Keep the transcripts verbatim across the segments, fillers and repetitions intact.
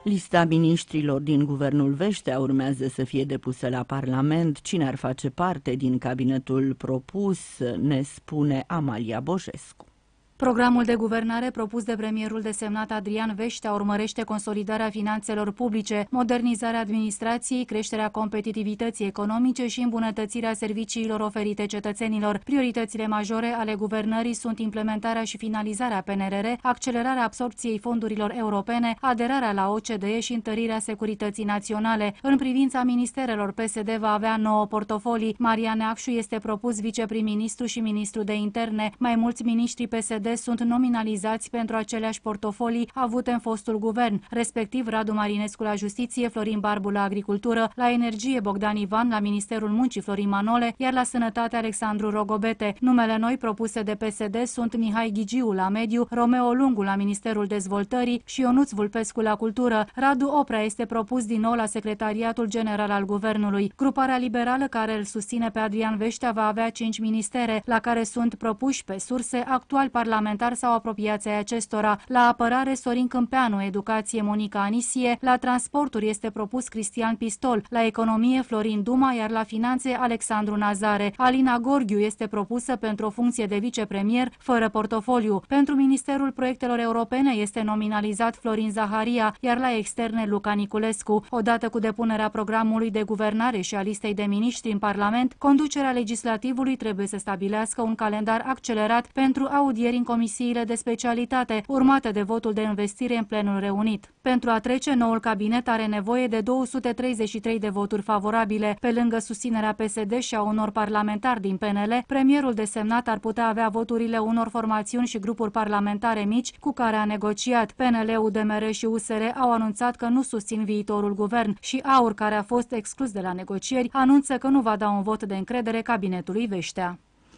Lista miniștrilor din guvernul Vestea urmează să fie depusă la Parlament. Cine ar face parte din cabinetul propus, ne spune Amalia Bojescu. Programul de guvernare propus de premierul desemnat Adrian Vestea urmărește consolidarea finanțelor publice, modernizarea administrației, creșterea competitivității economice și îmbunătățirea serviciilor oferite cetățenilor. Prioritățile majore ale guvernării sunt implementarea și finalizarea P N R R, accelerarea absorbției fondurilor europene, aderarea la O C D E și întărirea securității naționale. În privința ministerelor, P S D va avea nouă portofolii. Marian Neacșu este propus viceprim-ministru și ministru de interne. Mai mulți miniștri P S D sunt nominalizați pentru aceleași portofolii avute în fostul guvern, respectiv Radu Marinescu la Justiție, Florin Barbu la Agricultură, la Energie Bogdan Ivan, la Ministerul Muncii Florin Manole, iar la Sănătate Alexandru Rogobete. Numele noi propuse de P S D sunt Mihai Ghigiu la Mediu, Romeo Lungu la Ministerul Dezvoltării și Ionuț Vulpescu la Cultură. Radu Oprea este propus din nou la Secretariatul General al Guvernului. Gruparea liberală care îl susține pe Adrian Vestea va avea cinci ministere, la care sunt propuși pe surse actual parlamentari sau apropiați ai acestora. La apărare, Sorin Câmpeanu, educație, Monica Anisie, la transporturi este propus Cristian Pistol, la economie, Florin Duma, iar la finanțe, Alexandru Nazare. Alina Gorghiu este propusă pentru o funcție de vicepremier, fără portofoliu. Pentru Ministerul Proiectelor Europene este nominalizat Florin Zaharia, iar la externe, Luca Niculescu. Odată cu depunerea programului de guvernare și a listei de miniștri în Parlament, conducerea legislativului trebuie să stabilească un calendar accelerat pentru audieri în comisiile de specialitate, urmate de votul de investire în plenul reunit. Pentru a trece, noul cabinet are nevoie de două sute treizeci și trei de voturi favorabile. Pe lângă susținerea P S D și a unor parlamentari din P N L, premierul desemnat ar putea avea voturile unor formațiuni și grupuri parlamentare mici cu care a negociat. P N L, U D M R și U S R au anunțat că nu susțin viitorul guvern și AUR, care a fost exclus de la negocieri, anunță că nu va da un vot de încredere cabinetului Vestea.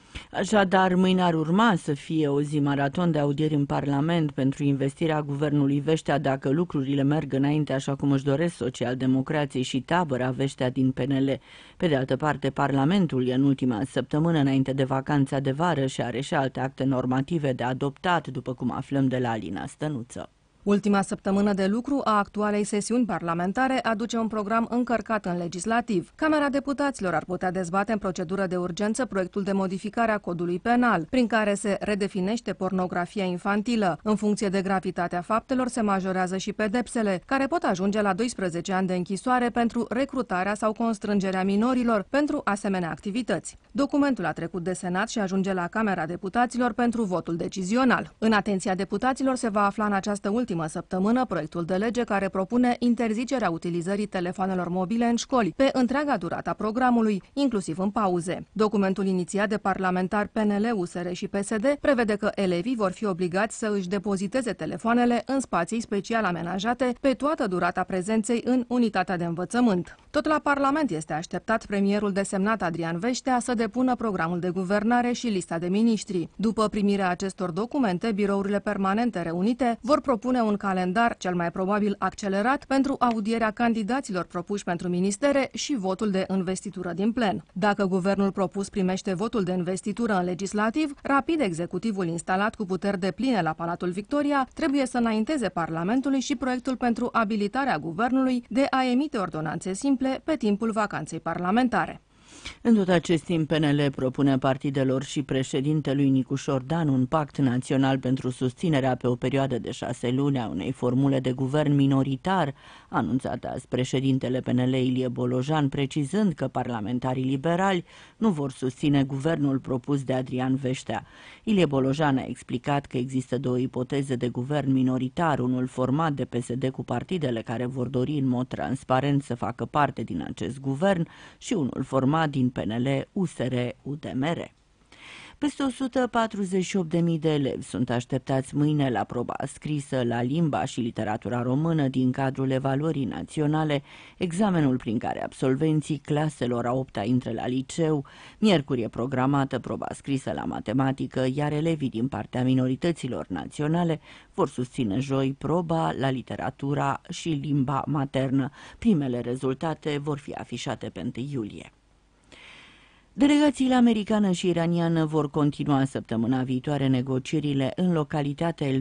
Așadar, mâine ar urma să fie o zi maraton de audieri în Parlament pentru investirea guvernului Vestea dacă lucrurile merg înainte așa cum își doresc socialdemocrații și tabăra Vestea din P N L. Pe de altă parte, Parlamentul e în ultima săptămână înainte de vacanța de vară și are și alte acte normative de adoptat, după cum aflăm de la Alina Stănuță. Ultima săptămână de lucru a actualei sesiuni parlamentare aduce un program încărcat în legislativ. Camera Deputaților ar putea dezbate în procedură de urgență proiectul de modificare a codului penal, prin care se redefinește pornografia infantilă. În funcție de gravitatea faptelor se majorează și pedepsele, care pot ajunge la doisprezece ani de închisoare pentru recrutarea sau constrângerea minorilor pentru asemenea activități. Documentul a trecut de Senat și ajunge la Camera Deputaților pentru votul decizional. În atenția deputaților se va afla în această ultimă săptămână proiectul de lege care propune interzicerea utilizării telefoanelor mobile în școli pe întreaga durată a programului, inclusiv în pauze. Documentul inițiat de parlamentari P N L, U S R și P S D prevede că elevii vor fi obligați să își depoziteze telefoanele în spații special amenajate pe toată durata prezenței în unitatea de învățământ. Tot la Parlament este așteptat premierul desemnat Adrian Vestea să depună programul de guvernare și lista de miniștri. După primirea acestor documente, birourile permanente reunite vor propune un calendar, cel mai probabil accelerat, pentru audierea candidaților propuși pentru ministere și votul de investitură din plen. Dacă guvernul propus primește votul de investitură în legislativ, rapid executivul instalat cu puteri depline la Palatul Victoria trebuie să înainteze Parlamentului și proiectul pentru abilitarea guvernului de a emite ordonanțe simple pe timpul vacanței parlamentare. În tot acest timp, P N L propune partidelor și președintelui Nicușor Dan un pact național pentru susținerea pe o perioadă de șase luni a unei formule de guvern minoritar, anunțată azi președintele P N L Ilie Bolojan, precizând că parlamentarii liberali nu vor susține guvernul propus de Adrian Vestea. Ilie Bolojan a explicat că există două ipoteze de guvern minoritar, unul format de P S D cu partidele care vor dori în mod transparent să facă parte din acest guvern și unul format din P N L, U S R, U D M R. Peste o sută patruzeci și opt de mii de elevi sunt așteptați mâine la proba scrisă la limba și literatura română din cadrul evaluării naționale, examenul prin care absolvenții claselor a opta intră la liceu. Miercuri e programată proba scrisă la matematică, iar elevii din partea minorităților naționale vor susține joi proba la literatura și limba maternă. Primele rezultate vor fi afișate pe întâi iulie. Delegațiile americană și iraniană vor continua săptămâna viitoare negocierile în localitatea